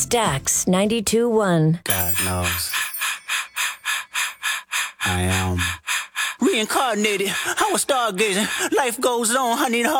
Stax 92.1. God knows. I am reincarnated. I was stargazing. Life goes on. I need